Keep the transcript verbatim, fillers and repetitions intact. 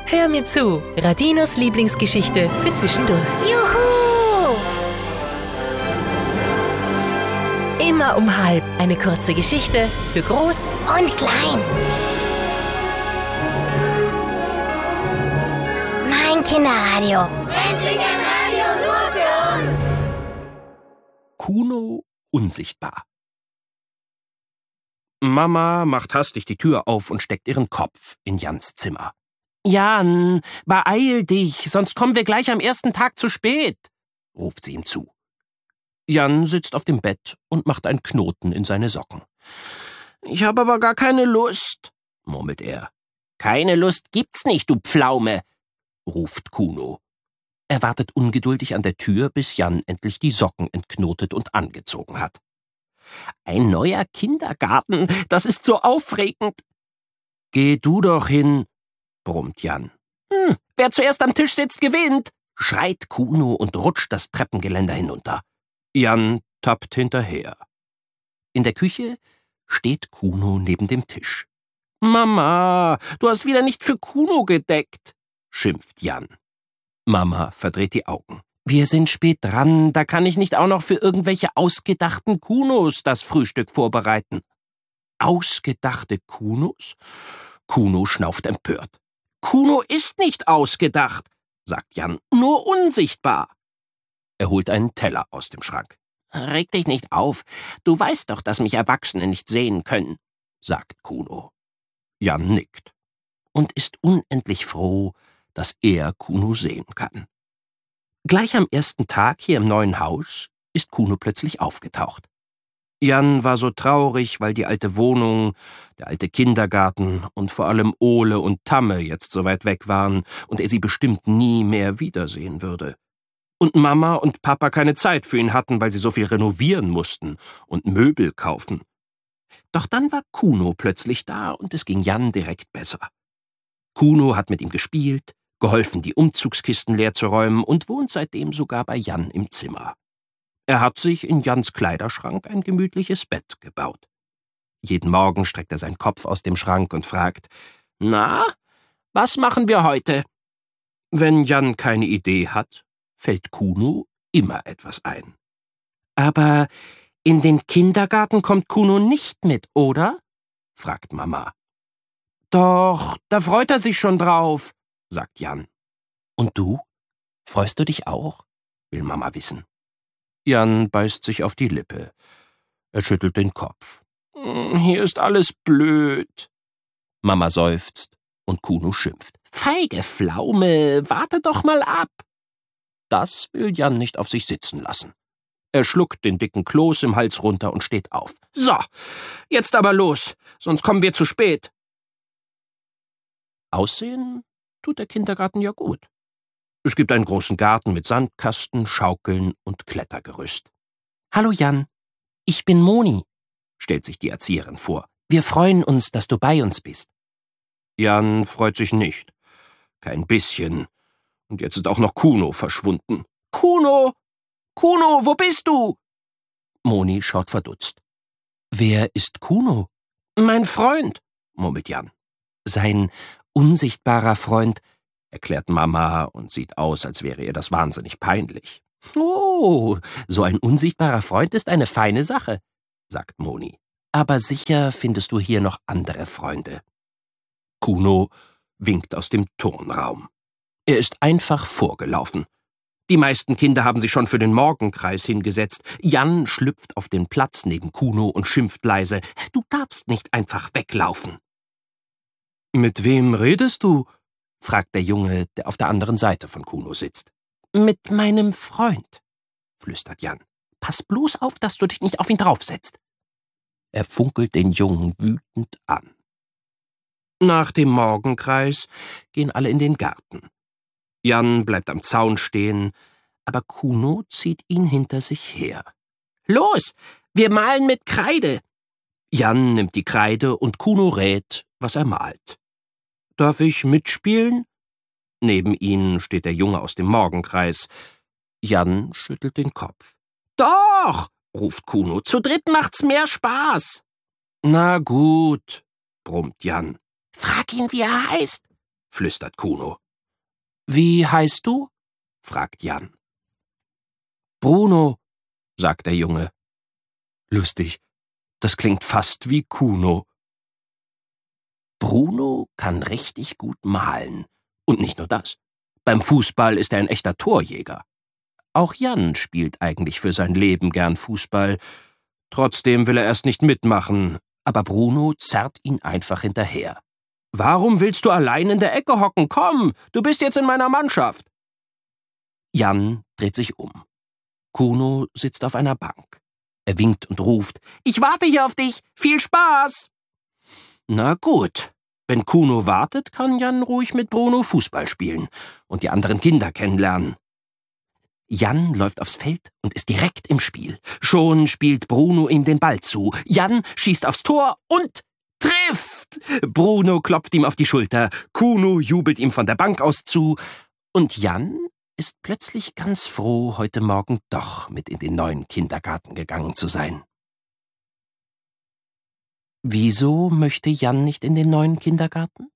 Hör mir zu, Radinos Lieblingsgeschichte für zwischendurch. Juhu! Immer um halb eine kurze Geschichte für groß Und klein. Mein Kinderradio. Endlich ein Radio nur für uns! Kuno unsichtbar. Mama macht hastig die Tür auf und steckt ihren Kopf in Jans Zimmer. »Jan, beeil dich, sonst kommen wir gleich am ersten Tag zu spät«, ruft sie ihm zu. Jan sitzt auf dem Bett und macht einen Knoten in seine Socken. »Ich habe aber gar keine Lust«, murmelt er. »Keine Lust gibt's nicht, du Pflaume«, ruft Kuno. Er wartet ungeduldig an der Tür, bis Jan endlich die Socken entknotet und angezogen hat. »Ein neuer Kindergarten, das ist so aufregend.« »Geh du doch hin«, brummt Jan. Hm, wer zuerst am Tisch sitzt, gewinnt, schreit Kuno und rutscht das Treppengeländer hinunter. Jan tappt hinterher. In der Küche steht Kuno neben dem Tisch. »Mama, du hast wieder nicht für Kuno gedeckt«, schimpft Jan. Mama verdreht die Augen. »Wir sind spät dran, da kann ich nicht auch noch für irgendwelche ausgedachten Kunos das Frühstück vorbereiten.« »Ausgedachte Kunos?« Kuno schnauft empört. »Kuno ist nicht ausgedacht«, sagt Jan, »nur unsichtbar.« Er holt einen Teller aus dem Schrank. »Reg dich nicht auf, du weißt doch, dass mich Erwachsene nicht sehen können«, sagt Kuno. Jan nickt und ist unendlich froh, dass er Kuno sehen kann. Gleich am ersten Tag hier im neuen Haus ist Kuno plötzlich aufgetaucht. Jan war so traurig, weil die alte Wohnung, der alte Kindergarten und vor allem Ole und Tamme jetzt so weit weg waren und er sie bestimmt nie mehr wiedersehen würde. Und Mama und Papa keine Zeit für ihn hatten, weil sie so viel renovieren mussten und Möbel kaufen. Doch dann war Kuno plötzlich da und es ging Jan direkt besser. Kuno hat mit ihm gespielt, geholfen, die Umzugskisten leer zu räumen und wohnt seitdem sogar bei Jan im Zimmer. Er hat sich in Jans Kleiderschrank ein gemütliches Bett gebaut. Jeden Morgen streckt er seinen Kopf aus dem Schrank und fragt, »Na, was machen wir heute?« Wenn Jan keine Idee hat, fällt Kuno immer etwas ein. »Aber in den Kindergarten kommt Kuno nicht mit, oder?«, fragt Mama. »Doch, da freut er sich schon drauf«, sagt Jan. »Und du? Freust du dich auch?«, will Mama wissen. Jan beißt sich auf die Lippe. Er schüttelt den Kopf. »Hier ist alles blöd.« Mama seufzt und Kuno schimpft. »Feige Pflaume, warte doch mal ab.« Das will Jan nicht auf sich sitzen lassen. Er schluckt den dicken Kloß im Hals runter und steht auf. »So, jetzt aber los, sonst kommen wir zu spät.« Aussehen tut der Kindergarten ja gut. Es gibt einen großen Garten mit Sandkasten, Schaukeln und Klettergerüst. »Hallo Jan, ich bin Moni«, stellt sich die Erzieherin vor. »Wir freuen uns, dass du bei uns bist.« Jan freut sich nicht. Kein bisschen. Und jetzt ist auch noch Kuno verschwunden. »Kuno! Kuno, wo bist du?« Moni schaut verdutzt. »Wer ist Kuno?« »Mein Freund«, murmelt Jan. »Sein unsichtbarer Freund«, erklärt Mama und sieht aus, als wäre ihr das wahnsinnig peinlich. »Oh, so ein unsichtbarer Freund ist eine feine Sache«, sagt Moni. »Aber sicher findest du hier noch andere Freunde.« Kuno winkt aus dem Turnraum. Er ist einfach vorgelaufen. Die meisten Kinder haben sich schon für den Morgenkreis hingesetzt. Jan schlüpft auf den Platz neben Kuno und schimpft leise, »Du darfst nicht einfach weglaufen.« »Mit wem redest du?«, fragt der Junge, der auf der anderen Seite von Kuno sitzt. »Mit meinem Freund«, flüstert Jan. »Pass bloß auf, dass du dich nicht auf ihn draufsetzt.« Er funkelt den Jungen wütend an. Nach dem Morgenkreis gehen alle in den Garten. Jan bleibt am Zaun stehen, aber Kuno zieht ihn hinter sich her. »Los, wir malen mit Kreide!« Jan nimmt die Kreide und Kuno rät, was er malt. »Darf ich mitspielen?« Neben ihnen steht der Junge aus dem Morgenkreis. Jan schüttelt den Kopf. »Doch«, ruft Kuno, »zu dritt macht's mehr Spaß.« »Na gut«, brummt Jan. »Frag ihn, wie er heißt«, flüstert Kuno. »Wie heißt du?« fragt Jan. »Bruno«, sagt der Junge. Lustig, das klingt fast wie Kuno. Bruno kann richtig gut malen. Und nicht nur das. Beim Fußball ist er ein echter Torjäger. Auch Jan spielt eigentlich für sein Leben gern Fußball. Trotzdem will er erst nicht mitmachen, aber Bruno zerrt ihn einfach hinterher. »Warum willst du allein in der Ecke hocken? Komm, du bist jetzt in meiner Mannschaft!« Jan dreht sich um. Kuno sitzt auf einer Bank. Er winkt und ruft, »Ich warte hier auf dich! Viel Spaß!« Na gut, wenn Kuno wartet, kann Jan ruhig mit Bruno Fußball spielen und die anderen Kinder kennenlernen. Jan läuft aufs Feld und ist direkt im Spiel. Schon spielt Bruno ihm den Ball zu. Jan schießt aufs Tor und trifft! Bruno klopft ihm auf die Schulter, Kuno jubelt ihm von der Bank aus zu und Jan ist plötzlich ganz froh, heute Morgen doch mit in den neuen Kindergarten gegangen zu sein. Wieso möchte Jan nicht in den neuen Kindergarten?